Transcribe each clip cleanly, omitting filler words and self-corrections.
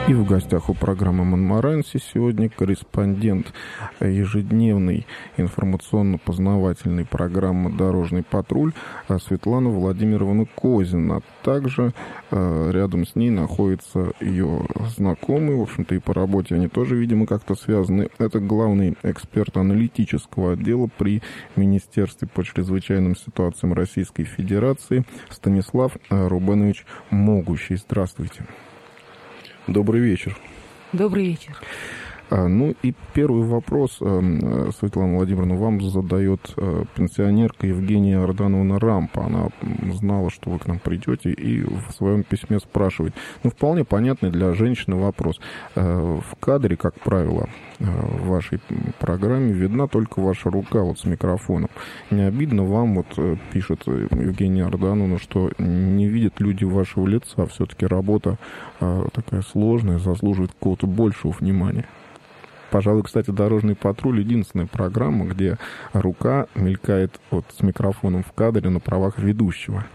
И в гостях у программы «Монморанси» сегодня корреспондент ежедневной информационно-познавательной программы «Дорожный патруль» Светлана Владимировна Козина. Также рядом с ней находится ее знакомый, в общем-то и по работе они тоже, видимо, как-то связаны. Это главный эксперт аналитического отдела при Министерстве по чрезвычайным ситуациям Российской Федерации Станислав Рубенович Могущий. Здравствуйте. Добрый вечер. Добрый вечер. Ну и первый вопрос, Светлана Владимировна, вам задает пенсионерка Евгения Ордановна Рампа. Она знала, что вы к нам придете, и в своем письме спрашивает. Ну, вполне понятный для женщины вопрос. В кадре, как правило, в вашей программе видна только ваша рука вот с микрофоном. Не обидно вам, вот пишет Евгения Ордановна, что не видят люди вашего лица? Все-таки работа такая сложная, заслуживает какого-то большего внимания. Пожалуй, кстати, «Дорожный патруль» — единственная программа, где рука мелькает вот с микрофоном в кадре на правах ведущего.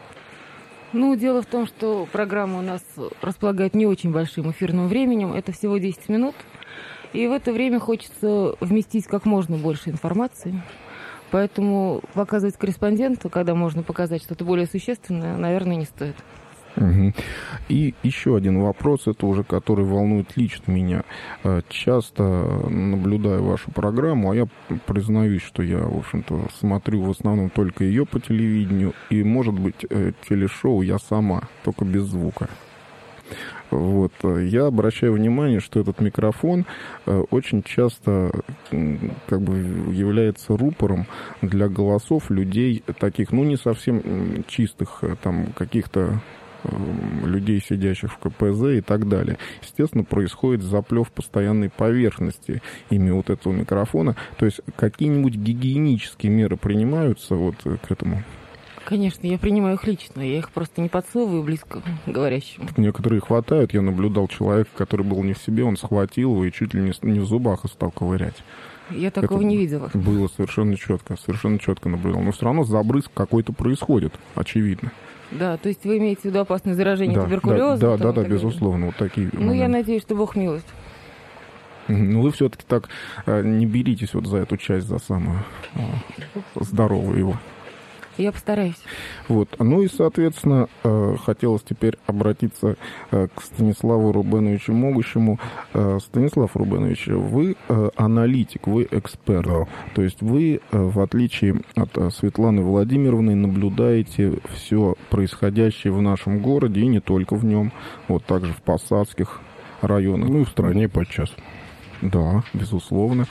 Ну, дело в том, что программа у нас располагает не очень большим эфирным временем. Это всего 10 минут. И в это время хочется вместить как можно больше информации. Поэтому показывать корреспонденту, когда можно показать что-то более существенное, наверное, не стоит. Угу. И еще один вопрос, это уже который волнует лично меня. Часто наблюдаю вашу программу, а я признаюсь, что я, в общем-то, смотрю в основном только ее по телевидению, и, может быть, телешоу я сама, только без звука. Вот. Я обращаю внимание, что этот микрофон очень часто как бы является рупором для голосов людей таких, ну, не совсем чистых, там, каких-то людей, сидящих в КПЗ и так далее. Естественно, происходит заплев постоянной поверхности ими вот этого микрофона. То есть какие-нибудь гигиенические меры принимаются вот к этому? Конечно, я принимаю их лично. Я их просто не подсовываю близко говорящему. Некоторые хватают. Я наблюдал человека, который был не в себе, он схватил его и чуть ли не в зубах и стал ковырять. Я такого не видела. Было совершенно четко наблюдал. Но все равно забрызг какой-то происходит, очевидно. Да, то есть вы имеете в виду опасное заражение туберкулезом? Да, безусловно, вот такие. Ну, я надеюсь, что Бог милость. Ну, вы все-таки так не беритесь вот за эту часть, за самую здоровую его. Я постараюсь. Вот. Ну и, соответственно, хотелось теперь обратиться к Станиславу Рубеновичу Могущему. Станислав Рубенович, вы аналитик, вы эксперт. Да. То есть вы, в отличие от Светланы Владимировны, наблюдаете все происходящее в нашем городе, и не только в нем, вот также в посадских районах. Ну и в стране подчас. Да, безусловно.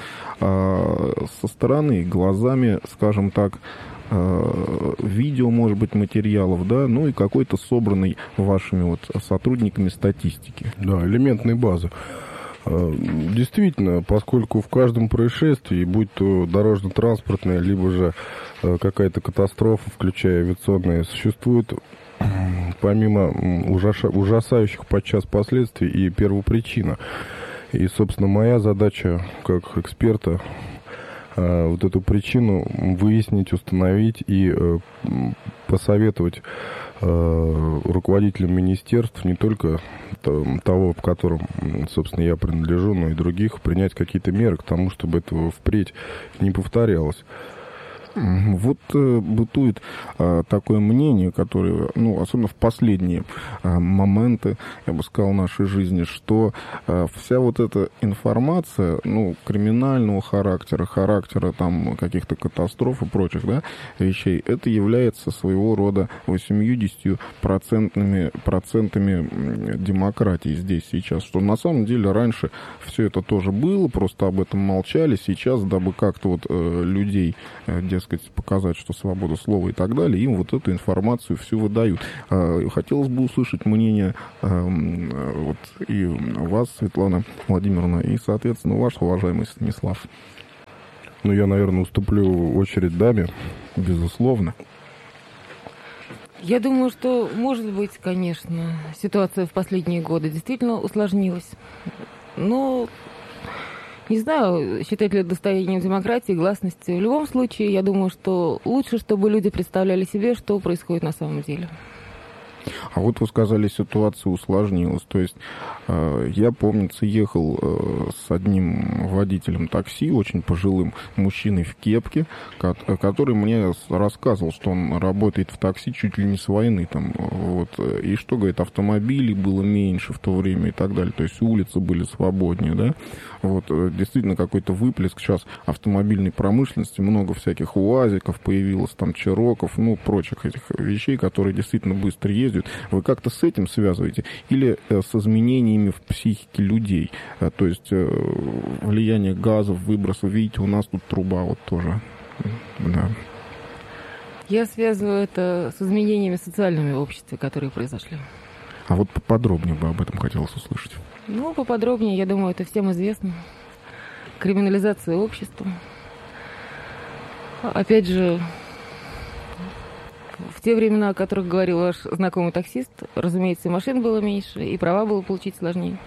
Со стороны, глазами, скажем так, видео, может быть, материалов, да, ну и какой-то собранный вашими вот сотрудниками статистики. Да, элементной базы. Действительно, поскольку в каждом происшествии, будь то дорожно-транспортное, либо же какая-то катастрофа, включая авиационные, существует помимо ужасающих подчас последствий и первопричина. И, собственно, моя задача как эксперта вот эту причину выяснить, установить и посоветовать руководителям министерств, не только того, в котором, собственно, я принадлежу, но и других, принять какие-то меры к тому, чтобы этого впредь не повторялось. Вот бытует такое мнение, которое, ну, особенно в последние моменты, я бы сказал, нашей жизни, что вся вот эта информация, ну, криминального характера там каких-то катастроф и прочих, да, вещей, это является своего рода 80% демократии здесь сейчас, что на самом деле раньше все это тоже было, просто об этом молчали, сейчас, дабы как-то вот людей, показать, что свобода слова и так далее, им вот эту информацию всю выдают. Хотелось бы услышать мнение вот и вас, Светлана Владимировна, и, соответственно, ваш уважаемый Станислав. Ну, я, наверное, уступлю очередь даме. Безусловно. Я думаю, что, может быть, конечно, ситуация в последние годы действительно усложнилась. Но не знаю, считать ли это достоянием демократии, гласности. В любом случае, я думаю, что лучше, чтобы люди представляли себе, что происходит на самом деле. А вот вы сказали, ситуация усложнилась. То есть я, помнится, ехал с одним водителем такси, очень пожилым мужчиной в кепке, который мне рассказывал, что он работает в такси чуть ли не с войны. Там, вот, и что, говорит, автомобилей было меньше в то время и так далее. То есть улицы были свободнее, да? Вот, действительно, какой-то выплеск сейчас автомобильной промышленности, много всяких УАЗиков появилось, там, Чироков, ну, прочих этих вещей, которые действительно быстро ездят. Вы как-то с этим связываете? Или с изменениями в психике людей? То есть влияние газов, выбросов. Видите, у нас тут труба вот тоже. Да. Я связываю это с изменениями социальными в обществе, которые произошли. А вот поподробнее бы об этом хотелось услышать. Ну, поподробнее, я думаю, это всем известно. Криминализация общества. Опять же, в те времена, о которых говорил ваш знакомый таксист, разумеется, и машин было меньше, и права было получить сложнее.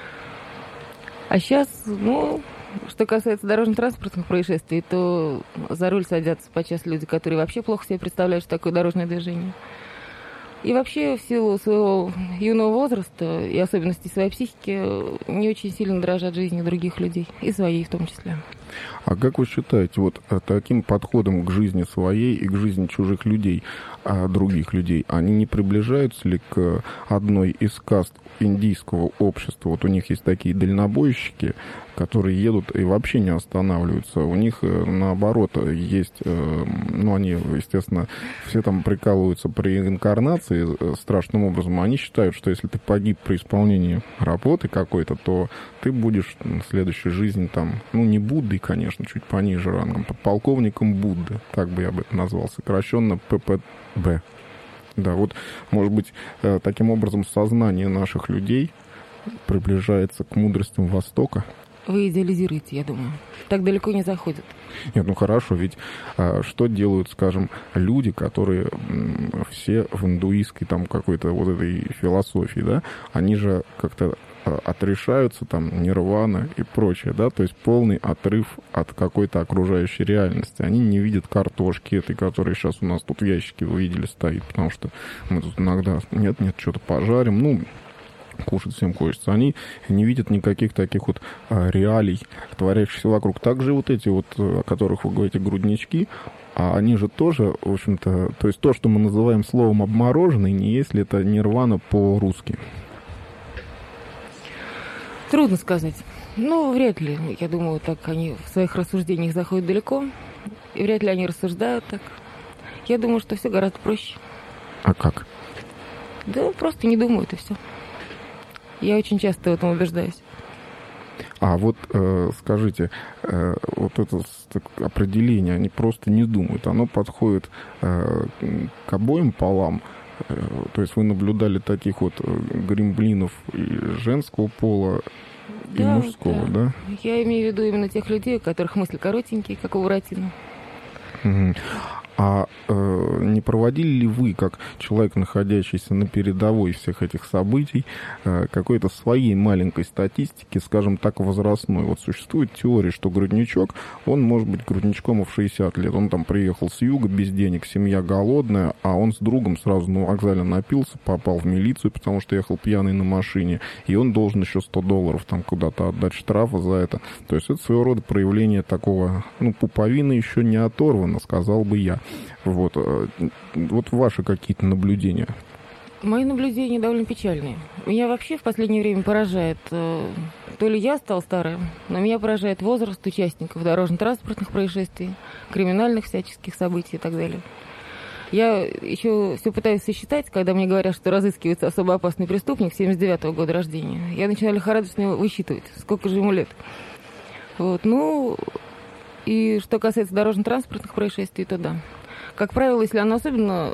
А сейчас, ну, что касается дорожно-транспортных происшествий, то за руль садятся подчас люди, которые вообще плохо себе представляют, что такое дорожное движение. И вообще, в силу своего юного возраста и особенностей своей психики, не очень сильно дорожат жизнью других людей, и своей в том числе. А как вы считаете, вот таким подходом к жизни своей и к жизни чужих людей, других людей, они не приближаются ли к одной из каст индийского общества? Вот у них есть такие дальнобойщики, которые едут и вообще не останавливаются. У них, наоборот, есть, ну, они, естественно, все там прикалываются при инкарнации страшным образом. Они считают, что если ты погиб при исполнении работы какой-то, то ты будешь в следующей жизни там, ну, не Буддой, конечно, чуть пониже рангом, подполковником Будды, так бы я бы это назвал, сокращенно ППБ. Да, вот, может быть, таким образом сознание наших людей приближается к мудростям Востока. Вы идеализируете, я думаю. Так далеко не заходят. Нет, ну хорошо, ведь что делают, скажем, люди, которые все в индуистской там какой-то вот этой философии, да, они же как-то отрешаются, там, нирвана и прочее, да, то есть полный отрыв от какой-то окружающей реальности. Они не видят картошки этой, которая сейчас у нас тут в ящике, вы видели, стоит, потому что мы тут иногда, нет, что-то пожарим, ну, кушать всем хочется. Они не видят никаких таких вот реалий, творящихся вокруг. Также вот эти вот, о которых вы говорите, груднички, а они же тоже, в общем-то, то есть то, что мы называем словом обмороженный, не есть ли это нирвана по-русски? Трудно сказать. Ну, вряд ли. Я думаю, так они в своих рассуждениях заходят далеко. И вряд ли они рассуждают так. Я думаю, что все гораздо проще. А как? Да, просто не думают, и все. Я очень часто в этом убеждаюсь. А вот скажите, вот это определение, они просто не думают, оно подходит к обоим полам? То есть вы наблюдали таких вот гремлинов и женского пола, и мужского, да? Я имею в виду именно тех людей, у которых мысли коротенькие, как у Буратино. А не проводили ли вы, как человек, находящийся на передовой всех этих событий, какой-то своей маленькой статистики, скажем так, возрастной? Вот существует теория, что грудничок, он может быть грудничком в 60 лет. Он там приехал с юга, без денег, семья голодная, а он с другом сразу на вокзале напился, попал в милицию, потому что ехал пьяный на машине, и он должен еще $100 там куда-то отдать штрафа за это. То есть это своего рода проявление такого, ну, пуповина еще не оторвана, сказал бы я. Вот ваши какие-то наблюдения? Мои наблюдения довольно печальные. Меня вообще в последнее время поражает, то ли я стал старым, но меня поражает возраст участников дорожно-транспортных происшествий, криминальных всяческих событий и так далее. Я еще все пытаюсь сосчитать, когда мне говорят, что разыскивается особо опасный преступник 79-го года рождения. Я начинаю лихорадочно высчитывать, сколько же ему лет. Вот, ну, и что касается дорожно-транспортных происшествий, то да. Как правило, если оно особенно,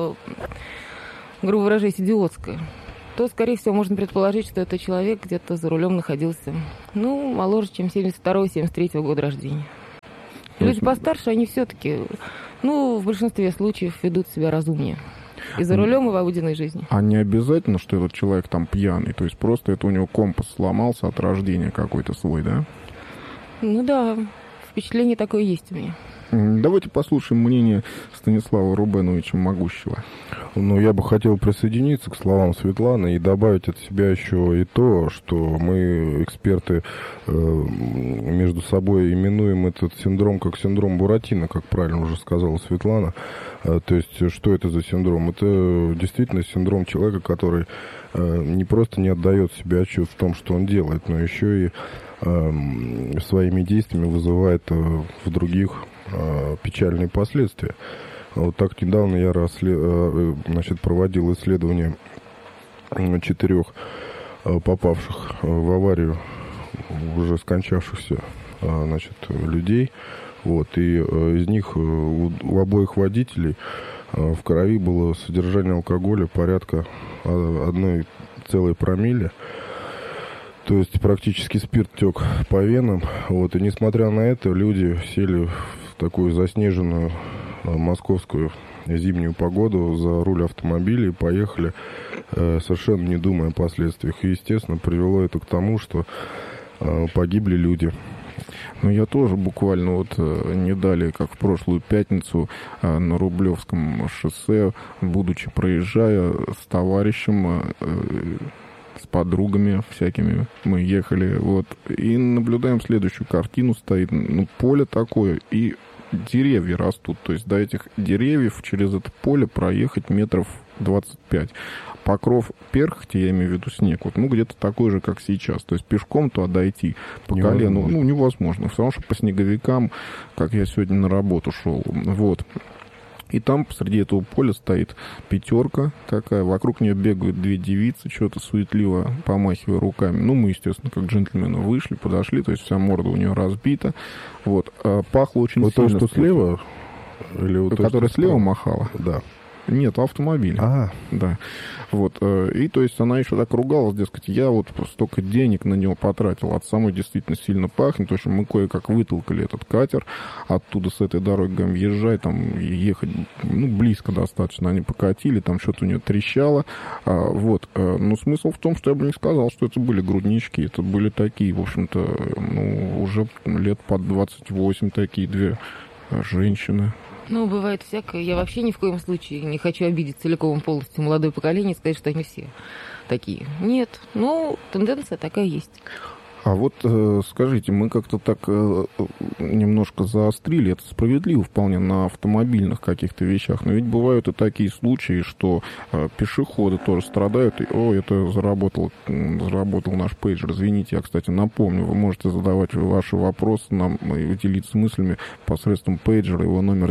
грубо выражаясь, идиотское, то, скорее всего, можно предположить, что этот человек где-то за рулем находился, ну, моложе, чем 72-73 года рождения. Люди постарше, они все-таки, ну, в большинстве случаев ведут себя разумнее. И за рулем, и в обыденной жизни. А не обязательно, что этот человек там пьяный? То есть просто это у него компас сломался от рождения какой-то свой, да? Ну да, впечатление такое есть у меня. Давайте послушаем мнение Станислава Рубеновича Могущего. Ну, я бы хотел присоединиться к словам Светланы и добавить от себя еще и то, что мы, эксперты, между собой именуем этот синдром как синдром Буратино, как правильно уже сказала Светлана. То есть, что это за синдром? Это действительно синдром человека, который не просто не отдает себе отчет в том, что он делает, но еще и своими действиями вызывает в других печальные последствия. Вот так недавно я проводил исследование 4 попавших в аварию уже скончавшихся людей. Вот, и из них у обоих водителей в крови было содержание алкоголя порядка 1,1 промилле. То есть практически спирт тек по венам. Вот, и несмотря на это, люди сели в такую заснеженную московскую зимнюю погоду за руль автомобиля и поехали, совершенно не думая о последствиях. И, естественно, привело это к тому, что погибли люди. Ну, я тоже буквально не далее, как в прошлую пятницу, на Рублевском шоссе, будучи проезжая с товарищем, с подругами всякими, мы ехали, и наблюдаем следующую картину. Стоит, поле такое, и деревья растут. То есть до этих деревьев через это поле проехать метров 25. Покров перхоти, я имею в виду снег, где-то такой же, как сейчас. То есть пешком туда дойти по колену, невозможно. Потому что по снеговикам, как я сегодня на работу шел. И там посреди этого поля стоит 5 такая, вокруг нее бегают 2 девицы, что-то суетливо помахивая руками. Мы, естественно, как джентльмены вышли, подошли, то есть вся морда у нее разбита. Пахло очень сильно. То, что слева? Или которая слева махала? Да. Нет, автомобиль. Да. И то есть она еще так ругалась, дескать, я столько денег на него потратил, от самой действительно сильно пахнет. В общем, мы кое-как вытолкали этот катер оттуда, с этой дороги, говорим, езжай, там, ехать, близко достаточно. Они покатили, там что-то у нее трещало. Но смысл в том, что я бы не сказал, что это были груднички. Это были такие, в общем-то, уже лет под 28 такие 2 женщины. Бывает всякое. Я вообще ни в коем случае не хочу обидеть целиком полностью молодое поколение и сказать, что они все такие. Нет. Тенденция такая есть. А скажите, мы как-то так немножко заострили, это справедливо вполне на автомобильных каких-то вещах, но ведь бывают и такие случаи, что пешеходы тоже страдают, и, это заработал наш пейджер, извините, я, кстати, напомню, вы можете задавать ваши вопросы нам и делиться мыслями посредством пейджера, его номер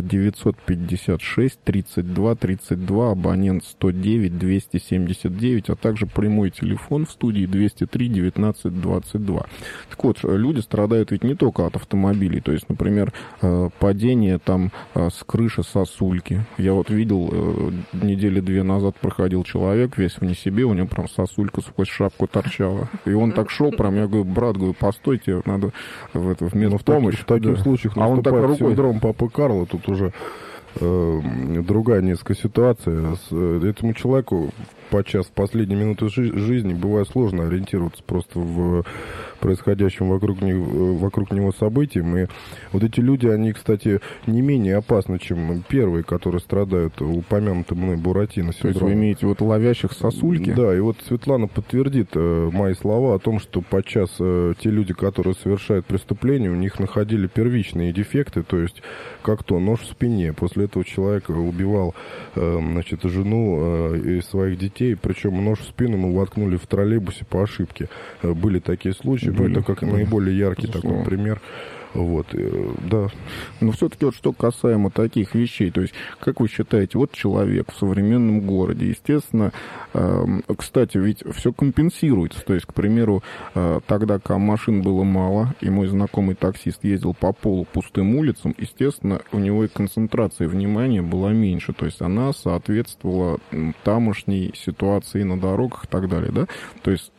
956-32-32, абонент 109-279, а также прямой телефон в студии 203-19-22. Так вот, люди страдают ведь не только от автомобилей. То есть, например, падение там с крыши сосульки. Я видел, недели 2 назад проходил человек, весь вне себе, у него прям сосулька сквозь шапку торчала. И он так шел, прям, я говорю, брат, постойте, надо в медпомощь. В таких случаях наступает синдром Папы Карла, тут уже другая несколько ситуация. Этому человеку подчас в последние минуты жизни бывает сложно ориентироваться просто в происходящем вокруг него событиям. И эти люди, они, кстати, не менее опасны, чем первые, которые страдают упомянутым мной Буратино синдром. То есть вы имеете ловящих сосульки? Да, и Светлана подтвердит мои слова о том, что подчас те люди, которые совершают преступления, у них находили первичные дефекты, то есть как то нож в спине. После этого человек убивал жену и своих детей, причем нож в спину мы воткнули в троллейбусе по ошибке. Были такие случаи, но это как наиболее яркий такой пример. Да. Но все-таки что касаемо таких вещей, то есть, как вы считаете, человек в современном городе, естественно, кстати, ведь все компенсируется, то есть, к примеру, тогда, когда машин было мало, и мой знакомый таксист ездил по полупустым улицам, естественно, у него и концентрация внимания была меньше, то есть, она соответствовала тамошней ситуации на дорогах и так далее, да, то есть,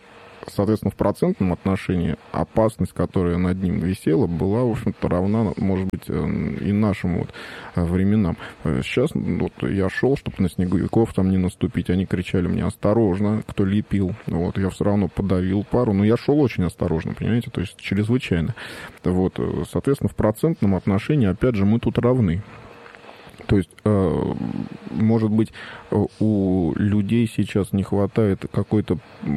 соответственно, в процентном отношении опасность, которая над ним висела, была, в общем-то, равна, может быть, и нашим вот временам. Сейчас вот я шел, чтобы на снеговиков там не наступить, они кричали мне «осторожно», кто лепил. Вот, я все равно подавил пару, но я шел очень осторожно, понимаете, то есть чрезвычайно. Вот, соответственно, в процентном отношении, опять же, мы тут равны. То есть, может быть, у людей сейчас не хватает какой-то,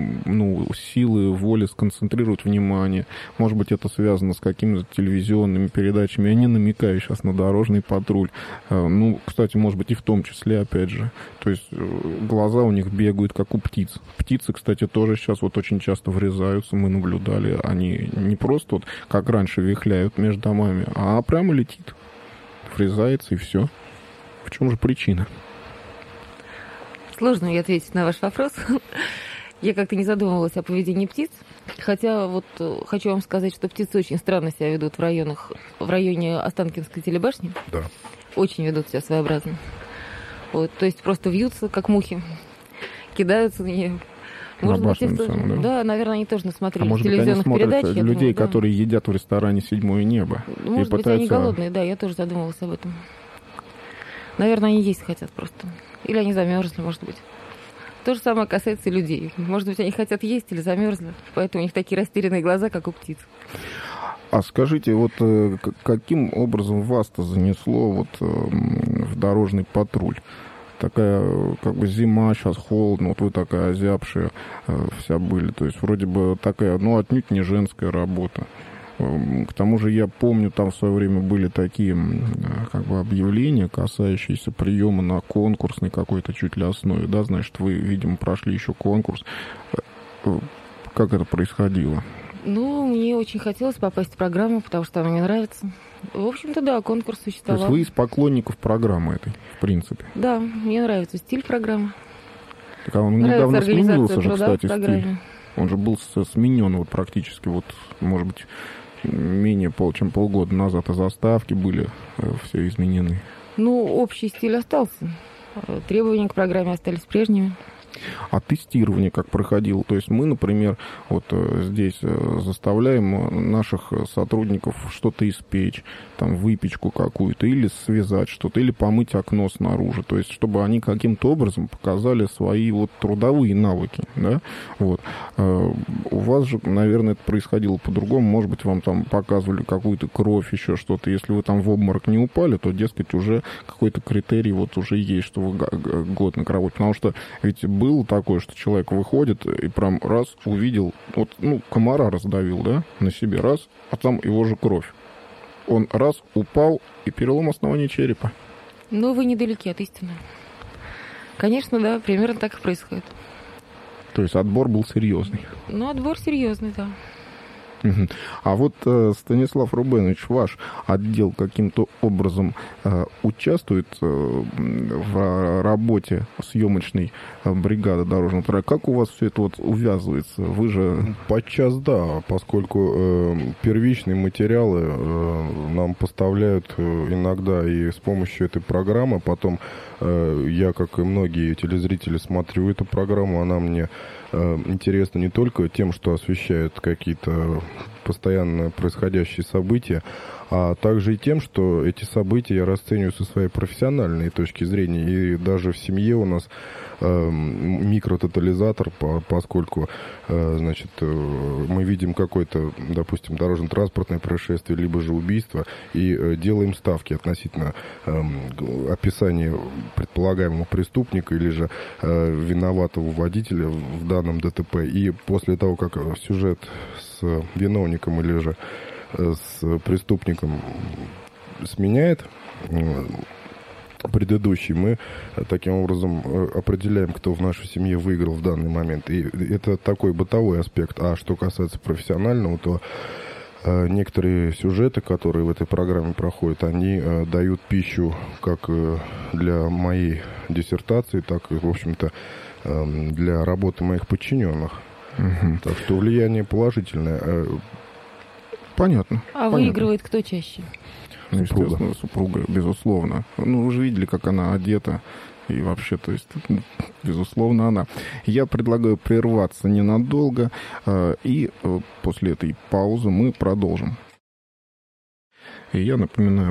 силы, воли сконцентрировать внимание. Может быть, это связано с какими-то телевизионными передачами. Я не намекаю сейчас на дорожный патруль. Кстати, может быть, и в том числе, опять же. То есть, глаза у них бегают, как у птиц. Птицы, кстати, тоже сейчас вот очень часто врезаются. Мы наблюдали. Они не просто вот, как раньше, вихляют между домами, а прямо летит. Врезается и все. В чем же причина? Сложно мне ответить на ваш вопрос. Я как-то не задумывалась о поведении птиц. Хотя вот хочу вам сказать, что птицы очень странно себя ведут в районе Останкинской телебашни. Да. Очень ведут себя своеобразно. Вот, то есть просто вьются, как мухи. Кидаются на нее. Может быть, их тоже... Да, наверное, они тоже насмотрелись телевизионных передач. Людей, думаю, которые едят в ресторане «Седьмое небо». Может быть, они голодные, да, я тоже задумывалась об этом. Наверное, они есть хотят просто. Или они замерзли, может быть. То же самое касается и людей. Может быть, они хотят есть или замерзли, поэтому у них такие растерянные глаза, как у птиц. А скажите, вот каким образом вас-то занесло вот в дорожный патруль? Такая, как бы, зима, сейчас холодно, вот вы такая озябшая вся были. То есть вроде бы такая, отнюдь не женская работа. К тому же я помню, там в свое время были такие, как бы, объявления, касающиеся приема на конкурсной какой-то чуть ли основе, да, значит, вы, видимо, прошли еще конкурс. Как это происходило? Мне очень хотелось попасть в программу, потому что она мне нравится. В общем-то, да, конкурс существовал. То есть вы из поклонников программы этой, в принципе? Да, мне нравится стиль программы. Так, он недавно сменился же, кстати, стиль. Он же был сменен вот практически, вот, может быть, менее чем полгода назад, а заставки были все изменены. Общий стиль остался. Требования к программе остались прежними. А тестирование как проходило? То есть мы, например, вот здесь заставляем наших сотрудников что-то испечь, там выпечку какую-то, или связать что-то, или помыть окно снаружи. То есть чтобы они каким-то образом показали свои вот трудовые навыки, да? Вот. У вас же, наверное, это происходило по-другому. Может быть, вам там показывали какую-то кровь, еще что-то. Если вы там в обморок не упали, то, дескать, уже какой-то критерий вот уже есть, что вы годны к работе. Потому что ведь было такое, что человек выходит и прям раз увидел, вот, комара раздавил, да, на себе, раз, а там его же кровь. Он раз упал и перелом основания черепа. Вы недалеки от истины. Конечно, да, примерно так и происходит. То есть отбор был серьезный. Отбор серьезный, да. А вот, Станислав Рубенович, ваш отдел каким-то образом участвует в работе съемочной бригады дорожного патруля? Как у вас все это вот увязывается? Вы же... Подчас да, поскольку первичные материалы нам поставляют иногда и с помощью этой программы. Потом я, как и многие телезрители, смотрю эту программу. Она мне интересна не только тем, что освещает какие-то постоянно происходящие события, а также и тем, что эти события я расцениваю со своей профессиональной точки зрения. И даже в семье у нас микрототализатор, поскольку, мы видим какое-то, допустим, дорожно-транспортное происшествие, либо же убийство, и делаем ставки относительно описания предполагаемого преступника или же виноватого водителя в данном ДТП. И после того, как сюжет с виновником или же с преступником сменяет предыдущий, мы таким образом определяем, кто в нашей семье выиграл в данный момент. И это такой бытовой аспект. А что касается профессионального, то некоторые сюжеты, которые в этой программе проходят, они дают пищу как для моей диссертации, так и, в общем-то, для работы моих подчиненных. Так что влияние положительное. Понятно. А выигрывает кто чаще? Естественно, супруга, безусловно. Вы же видели, как она одета. И вообще, то есть, безусловно, она. Я предлагаю прерваться ненадолго, и после этой паузы мы продолжим. И я напоминаю